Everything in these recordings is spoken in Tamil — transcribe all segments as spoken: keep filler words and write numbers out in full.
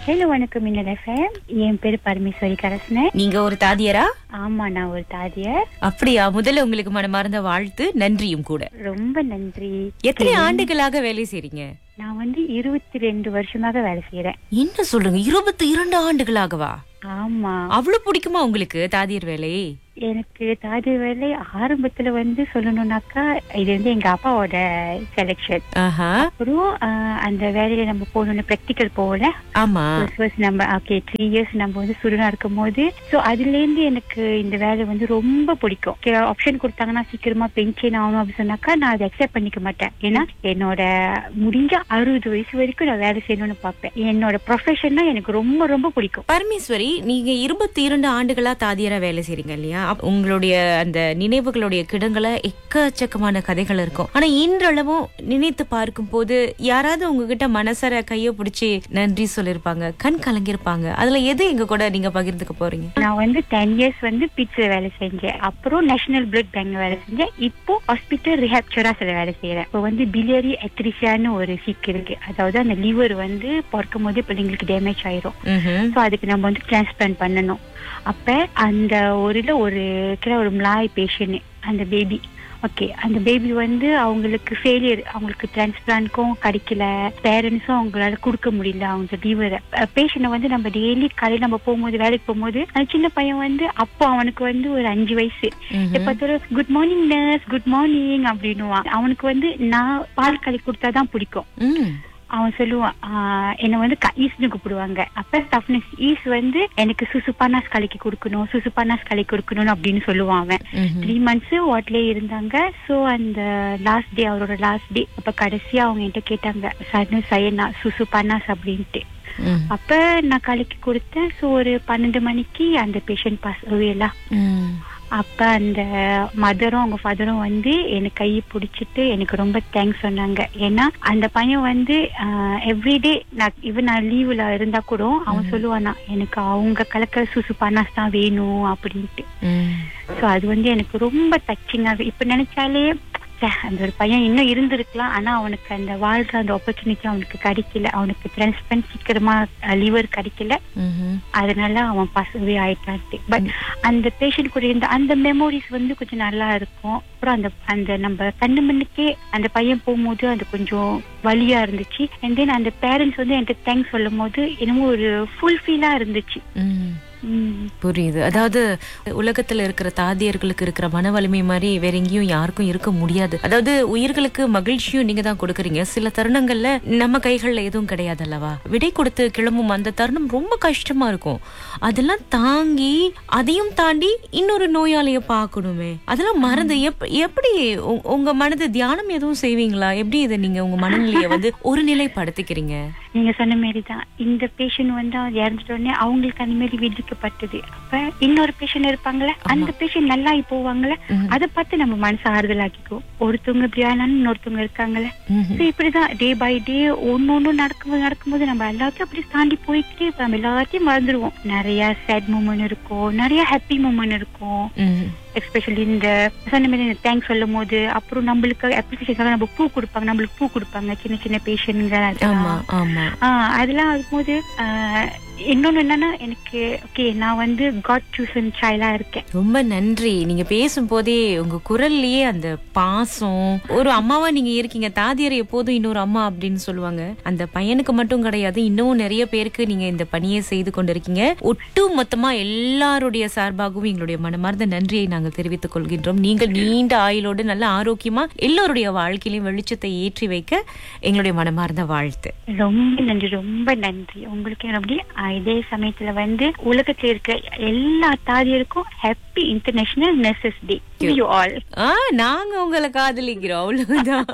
ஹலோ, வணக்கம். மின்னல் எஃப்எம். என் பேரு பரமேஸ்வரி கரஸ்னன். நீங்க ஒரு தாதியரா? ஆமா, நான் ஒரு தாதியர். அப்படியா? முதல்ல உங்களுக்கு மனமார்ந்த வாழ்த்து, நன்றியும் கூட. ரொம்ப நன்றி. எத்தனை ஆண்டுகளாக வேலை செய்றீங்க? நான் வந்து இருபத்தி ரெண்டு வருஷமாக வேலை செய்யறேன். என்ன சொல்றீங்க? இருபத்தி இரண்டு ஆண்டுகளாகவா? ஆமா. அவ்வளவு பிடிக்குமா உங்களுக்கு தாதியர் வேலை? எனக்கு தாதி வேலை ஆரம்பத்துல வந்து சொல்லணும்னாக்கா, இது வந்து எங்க அப்பாவோட செலக்ஷன். அப்புறம் அந்த வேலையில நம்ம போகணும்னு பிராக்டிக்கல் போகல. ஆமா. நம்ம ஓகே த்ரீ இயர்ஸ் நம்ம வந்து ஸ்டூடெண்டா இருக்கும் போது, சோ அதுல இருந்து எனக்கு இந்த வேலை வந்து ரொம்ப பிடிக்கும். ஆப்ஷன் கொடுத்தாங்கன்னா சீக்கிரமா பென்ஷன் ஆகணும் அப்படின்னு சொன்னாக்கா நான் அதை அக்செப்ட் பண்ணிக்க மாட்டேன். ஏன்னா என்னோட முடிஞ்ச அறுபது வயசு வரைக்கும் நான் வேலை செய்யணும்னு பார்ப்பேன். என்னோட ப்ரொஃபஷன்னா எனக்கு ரொம்ப ரொம்ப பிடிக்கும். பரமேஸ்வரி, நீங்க இருபத்தி இரண்டு ஆண்டுகளா தாதியரா வேலை செய்றீங்க இல்லையா? உங்களுடைய அந்த நினைவுகளுடைய கிடங்கள எக்கச்சக்கமான கதைகள் இருக்கும். ஆனா இன்றளவும் நினைத்து பார்க்கும் போது யாராவது உங்ககிட்ட மனசர கைய பிடிச்சி நன்றி சொல்லிருப்பாங்க, கண் கலங்கிருப்பாங்க. அதுல எது எங்க கூட நீங்க பகிர்ந்துக்க போறீங்க? நான் வந்து டென் இயர்ஸ் வந்து பிட்ஸ்ல வேலை செஞ்சேன். அப்புறம் நேஷனல் பிளட் பேங்க்ல வேலை செஞ்சேன். இப்போ ஹாஸ்பிட்டல் ரிஹாப் செராஸ்ல வேலை செய்யறேன். இப்போ வந்து பிலியரி அத்ரிஷியான்னு ஒரு சிக் இருக்கு. அதாவது அந்த லிவர் வந்து பிறக்கும் போது பிள்ளைங்களுக்கு டேமேஜ் ஆயிரும். சோ அதுக்கு நம்ம வந்து டிரான்ஸ்பிளான்ட் பண்ணணும். அப்ப அந்த ஒரு ஒரு ஒரு மலாய் பேஷண்ட், அந்த பேபி ஓகே அந்த பேபி வந்து அவங்களுக்கு ஃபெயிலியர், அவங்களுக்கு டிரான்ஸ்பிளான்ட்க்கும் கிடைக்கல, பேரண்ட்ஸும் அவங்களால கொடுக்க முடியல அவங்க லிவரை. பேஷண்ட்டை வந்து நம்ம டெய்லி காலையில் நம்ம போகும்போது வேலைக்கு போகும்போது அந்த சின்ன பையன் வந்து அப்போ அவனுக்கு வந்து ஒரு அஞ்சு வயசு எப்ப good morning nurse, good morning அப்படின்னுவான். அவனுக்கு வந்து நான் பால் களி கொடுத்தாதான் பிடிக்கும். அவன் சொல்லுவான், என்னை வந்து ஈஸ்னு கூப்பிடுவாங்க. அப்ப டஃப்னஸ் ஈஸ் வந்து எனக்கு சுசுபானாஸ் கலைக்கு கொடுக்கணும், சுசுபானாஸ் கலை கொடுக்கணும் அப்படின்னு சொல்லுவான் அவன். த்ரீ மந்த்ஸ் வாட்லயே இருந்தாங்க. சோ அந்த லாஸ்ட் டே, அவரோட லாஸ்ட் டே, அப்ப கடைசியா அவங்க என்கிட்ட கேட்டாங்க, சன்னு சயனா சுசுபானாஸ் அப்படின்ட்டு. அப்ப நான் கலைக்கு கொடுத்தேன். சோ ஒரு பன்னெண்டு மணிக்கு அந்த பேஷண்ட் பாஸ் எல்லாம். அப்ப அந்த மதரும் அவங்க ஃபாதரும் வந்து எனக்கு கையை பிடிச்சிட்டு எனக்கு ரொம்ப தேங்க்ஸ் சொன்னாங்க. ஏன்னா அந்த பையன் வந்து எவ்ரிடே நான் இவன் நான் லீவுல இருந்தா கூட அவன் சொல்லுவானா, எனக்கு அவங்க கலக்கிற சுசுபானாஸ் தான் வேணும் அப்படின்ட்டு. சோ அது வந்து எனக்கு ரொம்ப டச்சிங்காக இப்ப நினைச்சாலே அந்த ஒரு பையன் இன்னும் இருந்திருக்கலாம். ஆனா அவனுக்கு அந்த வாழ்ற அந்த ஆப்பர்ச்சுனிட்டி அவனுக்கு கிடைக்கல. அவனுக்கு டிரான்ஸ்பிளான்ட் சீக்கிரமா லிவர் கிடைக்கல. அதனால அவன் பசவே ஆயிட்டான்ட்டு. பட் அந்த பேஷண்ட் கூட இருந்த அந்த மெமோரிஸ் வந்து கொஞ்சம் நல்லா இருக்கும். அப்புறம் அந்த அந்த நம்ம கண்ணு மண்ணுக்கே அந்த பையன் போகும்போது அது கொஞ்சம் வலியா இருந்துச்சு. அண்ட் தென் அந்த பேரண்ட்ஸ் வந்து என்கிட்ட தேங்க்ஸ் சொல்லும் போது என்னமோ ஒரு ஃபுல் ஃபீலா இருந்துச்சு. புரியுது. அதாவது உலகத்துல இருக்கிற தாதியர்களுக்கு இருக்கிற மன வலிமை மாதிரி வேற எங்கேயும் யாருக்கும் இருக்க முடியாது. அதாவது உயிர்களுக்கு மகிழ்ச்சியும் நீங்க தான் கொடுக்கறீங்க. சில தருணங்கள்ல நம்ம கைகள்ல எதுவும் கிடையாது அல்லவா? விடை கொடுத்து கிளம்பும் அந்த தருணம் ரொம்ப கஷ்டமா இருக்கும். அதெல்லாம் தாங்கி அதையும் தாண்டி இன்னொரு நோயாளிய பாக்கணுமே, அதெல்லாம் மறந்து எப்படி உங்க மனது தியானம் எதுவும் செய்வீங்களா? எப்படி இதை நீங்க உங்க மனநிலைய வந்து ஒரு நிலைப்படுத்திக்கிறீங்க? நீங்க சொன்ன மாதிரிதான் இந்த பேஷண்ட் வந்து இறந்துட்டோடனே அவங்களுக்கு அந்த மாதிரி விதிக்கப்பட்டது. அப்ப இன்னொரு பேஷண்ட் இருப்பாங்களே, அந்த பேஷண்ட் நல்லா போவாங்களே, அதை பார்த்து நம்ம மனசு ஆறுதல் ஆக்கிக்கும். ஒருத்தவங்க பிரியாணான்னு இன்னொருத்தவங்க இருக்காங்களே. இப்படிதான் டே பை டே ஒன்னு ஒண்ணு நடக்கும்போது நடக்கும்போது நம்ம எல்லாத்தையும் அப்படி தாண்டி போயிட்டு நம்ம எல்லாத்தையும் மறந்துடுவோம். நிறைய சேட் மூமெண்ட் இருக்கும், நிறைய ஹாப்பி மூமெண்ட் இருக்கும். எஸ்பெஷலி இந்த சொன்ன மாதிரி தேங்க்ஸ் சொல்லும் போது, அப்புறம் நம்மளுக்கு அப்ளிகேஷன் நம்ம பூ கொடுப்பாங்க, நம்மளுக்கு பூ கொடுப்பாங்க சின்ன சின்ன பேஷண்ட்ங்க. ஆஹ் அதெல்லாம் இருக்கும்போது இன்னொன்னு என்னன்னா எனக்கு ஓகே நான் வந்து காட் சூசன் சைல்டா இருக்கேன். ரொம்ப நன்றி. நீங்க பேசும் போதே உங்க குரல்லயே அந்த பாசம், ஒரு அம்மாவா நீங்க இருக்கீங்க. தாதியர் எப்போதும் இன்னொரு அம்மா அப்படின்னு சொல்லுவாங்க. அந்த பையனுக்கு மட்டும் கிடையாது, இன்னும் நிறைய பேருக்கு நீங்க இந்த பணியை செய்து கொண்டிருக்கீங்க. ஒட்டு மொத்தமா எல்லாருடைய சார்பாகவும் எங்களுடைய மனமார்ந்த நன்றியை நாங்கள் தெரிவித்துக் கொள்கின்றோம். நீங்கள் நீண்ட ஆயுளோடு நல்ல ஆரோக்கியமா எல்லோருடைய வாழ்க்கையிலும் வெளிச்சத்தை ஏற்றி வைக்க எங்களுடைய மனமார்ந்த வாழ்த்து. ரொம்ப நன்றி, ரொம்ப நன்றி உங்களுக்கு. அப்படி இதே சமயத்துல வந்து உலகத்துல இருக்க எல்லா தாதியருக்கும் ஹாப்பி இன்டர்நேஷனல் நர்சஸ் டே. நாங்க உங்களை காதலிக்கிறோம், அவ்வளவுதான்.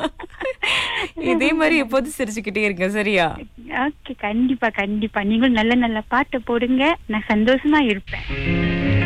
இதே மாதிரி எப்போதும் சிரிச்சுக்கிட்டே இருக்க, சரியா? ஓகே, கண்டிப்பா கண்டிப்பா. நீங்களும் நல்ல நல்ல பாட்டு போடுங்க, நான் சந்தோஷமா இருப்பேன்.